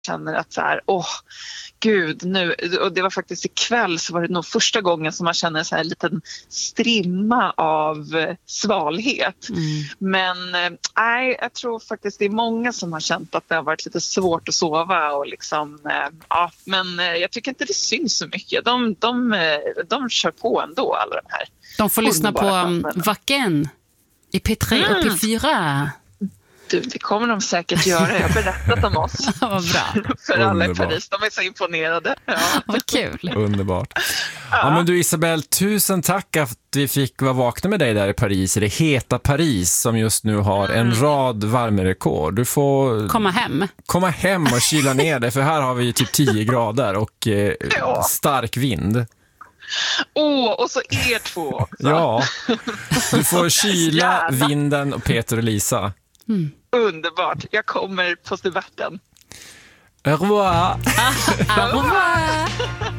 känner att så här, gud nu, och det var faktiskt ikväll så var det nog första gången som man känner så här en liten strimma av svalhet. Men jag tror faktiskt det är många som har känt att det har varit lite svårt att sova och liksom, men jag tycker inte det syns så mycket. De kör på ändå, alla de här. De får lyssna på Wacken i P3 och P4. Det kommer de säkert göra. Jag har berättat om oss. Vad bra. För alla i Paris. De är så imponerade. Ja. Vad kul. Underbart. Ja, men du Isabelle, tusen tack att vi fick vara vakna med dig där i Paris. I det heta Paris som just nu har en rad värmerekord. Du får komma hem och kyla ner dig. För här har vi typ 10 grader och stark vind. Och så er två också. Ja, du får kyla vinden och Peter och Lisa. Underbart, jag kommer på stuverten. Au revoir. Au revoir.